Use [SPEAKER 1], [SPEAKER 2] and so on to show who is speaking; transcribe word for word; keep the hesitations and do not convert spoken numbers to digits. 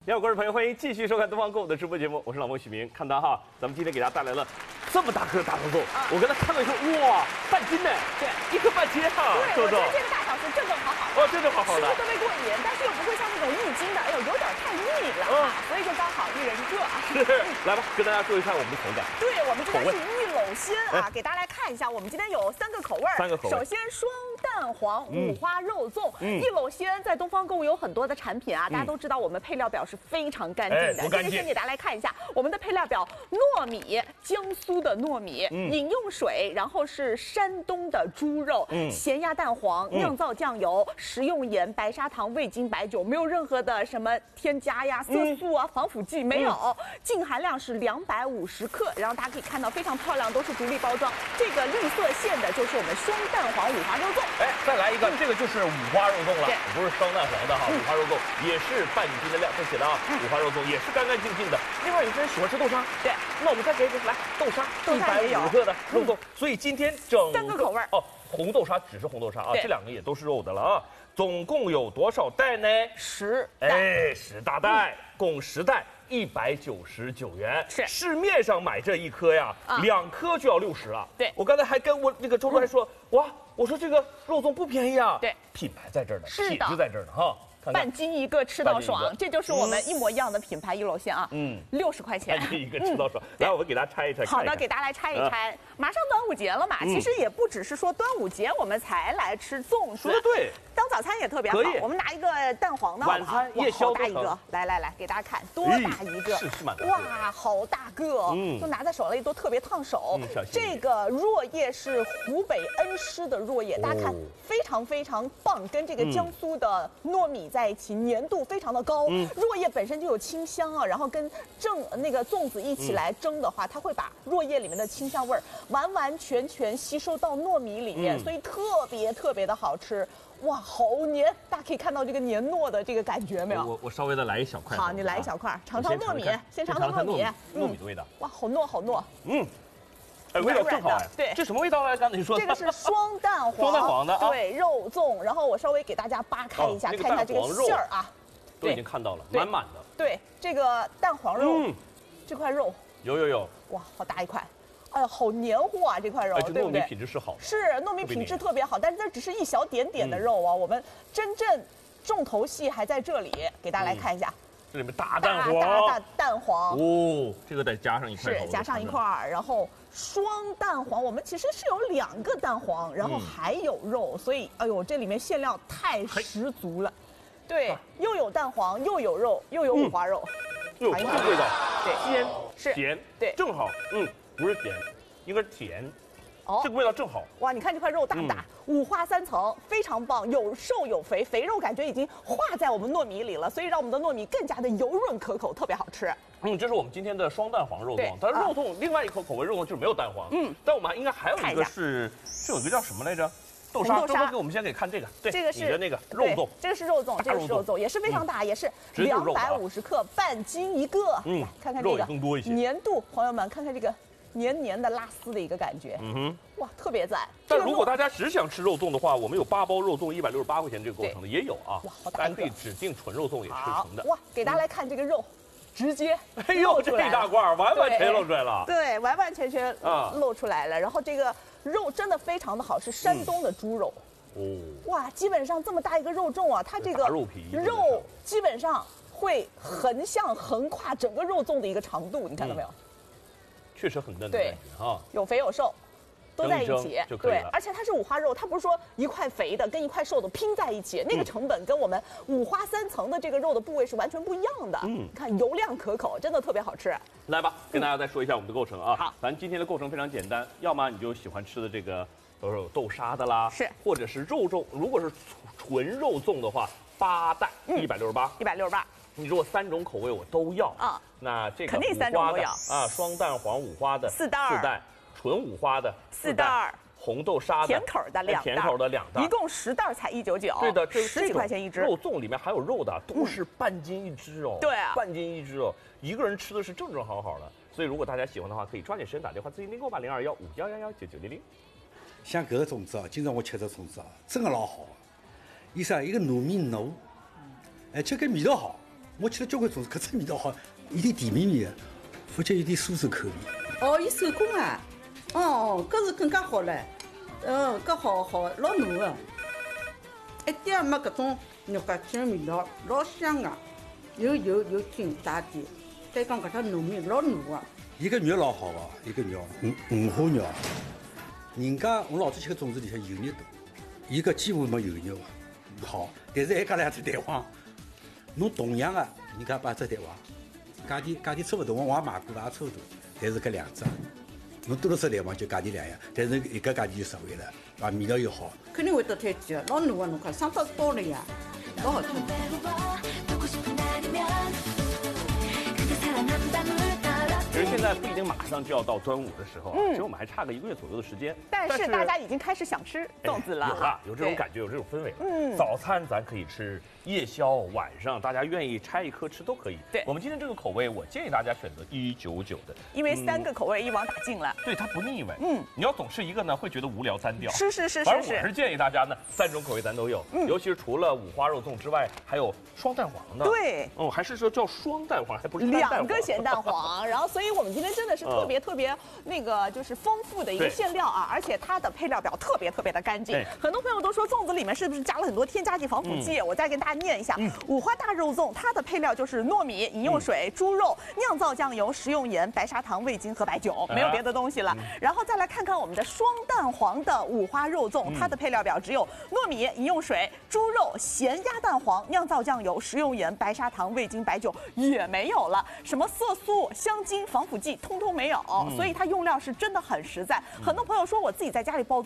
[SPEAKER 1] 亲爱的观众朋友，欢迎继续收看东方购物的直播节目，我是老莫许明。看到哈，咱们今天给大家带来了这么大颗的大肉粽，啊、我跟他看了以后，哇，半斤呢，
[SPEAKER 2] 对，
[SPEAKER 1] 一颗半斤哈，
[SPEAKER 2] 对，我觉得这个大小是正正好好的，
[SPEAKER 1] 哦，正正好好的，
[SPEAKER 2] 吃特别过瘾，但是又不会像那种一斤的，哎呦，有点太腻了啊，所以就刚好一人一个啊。
[SPEAKER 1] 是，来吧，跟大家说一下我们的口感。
[SPEAKER 2] 对，我们今天是玉柳鲜啊，给大家来看一下，我们今天有三个口味，
[SPEAKER 1] 三个口味。
[SPEAKER 2] 首先双蛋黄五花肉粽，玉柳鲜在东方购物有很多的产品啊，大家都知道我们配料表是非常干净的。今天先给大家来看一下我们的配料表：糯米，江苏的糯米，饮用水，然后是山东的猪肉，咸鸭蛋黄，酿造酱油，食用盐，白砂糖，味精，白酒，没有任何的什么添加呀、色素啊、防腐剂，没有。净含量是两百五十克，然后大家可以看到非常漂亮，都是独立包装。这个绿色线的就是我们双蛋黄五花肉粽。
[SPEAKER 1] 哎，再来一个，这个就是五花肉粽了，不是双蛋黄的哈，五花肉粽也是半斤的量，这写的啊，五花肉粽也是干干净净的。另外有些人喜欢吃豆沙，
[SPEAKER 2] 对，
[SPEAKER 1] 那我们再给一个来豆沙，一百五十克的肉粽。所以今天整
[SPEAKER 2] 三个口味
[SPEAKER 1] 哦，红豆沙只是红豆沙啊，这两个也都是肉的了啊。总共有多少袋呢？
[SPEAKER 2] 十袋，
[SPEAKER 1] 哎，十大袋，共十袋。一百九十九元，
[SPEAKER 2] 是
[SPEAKER 1] 市面上买这一颗呀，两颗就要六十了。
[SPEAKER 2] 对，
[SPEAKER 1] 我刚才还跟我那个周哥来说，哇，我说这个肉粽不便宜啊。
[SPEAKER 2] 对，
[SPEAKER 1] 品牌在这儿呢，
[SPEAKER 2] 是的，
[SPEAKER 1] 品质在这儿呢哈。
[SPEAKER 2] 半斤一个吃到爽，这就是我们一模一样的品牌玉柳鲜啊。嗯，六十块钱，
[SPEAKER 1] 半斤一个吃到爽。来，我们给大家拆一拆。
[SPEAKER 2] 好的，给大家来拆一拆。马上端午节了嘛，其实也不只是说端午节我们才来吃粽子，
[SPEAKER 1] 说的对，
[SPEAKER 2] 当早餐也特别好。我们拿一个蛋黄的，
[SPEAKER 1] 晚餐夜宵
[SPEAKER 2] 大一个，来来来，给大家看多大一个，
[SPEAKER 1] 是是蛮大。
[SPEAKER 2] 哇，好大个，嗯，就拿在手里都特别烫手。这个若叶是湖北恩施的若叶，大家看非常非常棒，跟这个江苏的糯米在一起，粘度非常的高。若叶本身就有清香啊，然后跟正那个粽子一起来蒸的话，它会把若叶里面的清香味儿完完全全吸收到糯米里面，所以特别特别的好吃。哇，好黏！大家可以看到这个黏糯的这个感觉没有？
[SPEAKER 1] 我我稍微的来一小块。
[SPEAKER 2] 好，你来一小块，尝尝糯米，先尝尝糯米，
[SPEAKER 1] 糯米的味道。
[SPEAKER 2] 哇，好糯好糯。
[SPEAKER 1] 嗯。哎，味道正好哎。
[SPEAKER 2] 对，
[SPEAKER 1] 这什么味道来？刚才你说
[SPEAKER 2] 这个是双蛋黄，
[SPEAKER 1] 双蛋黄的啊。
[SPEAKER 2] 对，肉粽。然后我稍微给大家扒开一下，看一下这个馅儿啊。
[SPEAKER 1] 都已经看到了，满满的。
[SPEAKER 2] 对，这个蛋黄肉，这块肉
[SPEAKER 1] 有有有。
[SPEAKER 2] 哇，好大一块。哎呀，好黏糊啊！这块肉，对不对？
[SPEAKER 1] 糯米品质是好，
[SPEAKER 2] 是糯米品质特别好，但是这只是一小点点的肉啊。我们真正重头戏还在这里，给大家来看一下。
[SPEAKER 1] 这里面大蛋黄，
[SPEAKER 2] 大大蛋黄
[SPEAKER 1] 哦，这个得加上一块，
[SPEAKER 2] 是加上一块，然后双蛋黄，我们其实是有两个蛋黄，然后还有肉，所以哎呦，这里面馅料太十足了。对，又有蛋黄，又有肉，又有五花肉，
[SPEAKER 1] 又有这个味道，
[SPEAKER 2] 对，
[SPEAKER 1] 鲜
[SPEAKER 2] 是
[SPEAKER 1] 甜，
[SPEAKER 2] 对，
[SPEAKER 1] 正好，嗯。不是甜，应该是甜，哦，这个味道正好。
[SPEAKER 2] 哇，你看这块肉大不大？嗯、五花三层，非常棒，有瘦有肥，肥肉感觉已经化在我们糯米里了，所以让我们的糯米更加的油润可口，特别好吃。
[SPEAKER 1] 嗯，这是我们今天的双蛋黄肉粽，但是肉粽、啊、另外一口口味肉粽就是没有蛋黄，嗯，但我们应该还有一个是，是有一个叫什么来着？豆沙，周哥给我们先给看这个，对，
[SPEAKER 2] 这个是
[SPEAKER 1] 你的那个肉粽，
[SPEAKER 2] 这个是肉粽，这个是肉粽，也是非常大，也是两百五十克，半斤一个。嗯，看看这个，
[SPEAKER 1] 更多一些，
[SPEAKER 2] 粘度，朋友们看看这个。黏黏的拉丝的一个感觉，嗯哼，哇，特别赞。
[SPEAKER 1] 但如果大家只想吃肉粽的话，我们有八包肉粽，一百六十八块钱这个构成的也有啊。哇，好大一个！大家可以指定纯肉粽也吃成的。
[SPEAKER 2] 哇，给大家来看这个肉，直接
[SPEAKER 1] 哎呦，这一大块完完全露出来了。
[SPEAKER 2] 对，完完全全啊露出来了。然后这个肉真的非常的好，是山东的猪肉。哦，哇，基本上这么大一个肉粽啊，它这个
[SPEAKER 1] 肉皮
[SPEAKER 2] 肉基本上会横向横跨整个肉粽的一个长度，你看到没有？
[SPEAKER 1] 确实很嫩的感觉哈，
[SPEAKER 2] 有肥有瘦，都在一起，
[SPEAKER 1] 对，
[SPEAKER 2] 而且它是五花肉，它不是说一块肥的跟一块瘦的拼在一起，那个成本跟我们五花三层的这个肉的部位是完全不一样的。嗯，看油亮可口，真的特别好吃。
[SPEAKER 1] 来吧，跟大家再说一下我们的构成啊。
[SPEAKER 2] 好，
[SPEAKER 1] 咱今天的构成非常简单，要么你就喜欢吃的这个都是有豆沙的啦，
[SPEAKER 2] 是，
[SPEAKER 1] 或者是肉粽，如果是纯肉粽的话，八袋一百六十八，
[SPEAKER 2] 一百六十八。
[SPEAKER 1] 你如果三种口味我都要啊，那这个
[SPEAKER 2] 肯定三种都要
[SPEAKER 1] 啊，双蛋黄五花的
[SPEAKER 2] 四袋，
[SPEAKER 1] 四袋，纯五花的
[SPEAKER 2] 四袋，
[SPEAKER 1] 红豆沙的
[SPEAKER 2] 甜口的两袋，
[SPEAKER 1] 甜口的两袋，
[SPEAKER 2] 一共十袋才一九九，
[SPEAKER 1] 对的，这
[SPEAKER 2] 十几块钱一只。
[SPEAKER 1] 肉粽里面还有肉的，都是半斤一只哦，
[SPEAKER 2] 对啊，
[SPEAKER 1] 半斤一只哦，一个人吃的是正正好好的。所以如果大家喜欢的话，可以抓紧时间打电话咨询订购吧，零二幺五幺幺幺九九零零。
[SPEAKER 3] 像搿个粽子啊，今朝我吃的粽子啊，真的老好。伊啥？一个糯米糯，哎，吃个味道好。 我吃了交关粽子，搿只味道好，有点甜蜜蜜的，而且有点酥酥口味。
[SPEAKER 4] 哦，伊手工啊，哦，搿是更加好唻。呃，搿好好老浓的，一点也没搿种肉夹筋的味道，老香个，又油又挺大点，再讲搿只糯米老糯个。
[SPEAKER 3] 伊个肉老好个，伊个肉五五花肉，人家我老早吃个粽子里向油肉多，伊搿几乎没油肉个，好，但是还加两只蛋黄。侬同样的，人家摆只蛋黄，价钿价钿差勿多，我也买过了，也差勿多，但是搿两只。侬多了只蛋黄就价钿两样，但是一个价钿就实惠了，啊，味道又好。
[SPEAKER 4] 肯定会得推荐，老浓个，侬看上到刀了呀，老好吃。
[SPEAKER 1] 其实现在不一定马上就要到端午的时候啊，其实我们还差个一个月左右的时间。
[SPEAKER 2] 但是大家已经开始想吃粽子了，
[SPEAKER 1] 有了，有这种感觉，有这种氛围。嗯，早餐咱可以吃，夜宵晚上大家愿意拆一颗吃都可以。
[SPEAKER 2] 对，
[SPEAKER 1] 我们今天这个口味，我建议大家选择一九九的，
[SPEAKER 2] 因为三个口味一网打尽了。
[SPEAKER 1] 对，它不腻味。嗯，你要总吃一个呢，会觉得无聊单调。
[SPEAKER 2] 是是是是是。
[SPEAKER 1] 反正我是建议大家呢，三种口味咱都有，尤其是除了五花肉粽之外，还有双蛋黄的。
[SPEAKER 2] 对，
[SPEAKER 1] 哦，还是说叫双蛋黄，还不是
[SPEAKER 2] 两个咸蛋黄。然后，所以我们今天真的是特别特别那个就是丰富的一个馅料啊，而且它的配料表特别特别的干净。很多朋友都说粽子里面是不是加了很多添加剂、防腐剂？我再跟大家念一下：五花大肉粽，它的配料就是糯米、饮用水、猪肉、酿造酱油、食用盐、白砂糖、味精和白酒，没有别的东西了。然后再来看看我们的双蛋黄的五花肉粽，它的配料表只有糯米、饮用水、猪肉、咸鸭蛋黄、酿造酱油、食用盐、白砂糖、味精、白酒也没有了，什么色素、香精、防腐剂通通没有，所以它用料是真的很实在。很多朋友说我自己在家里包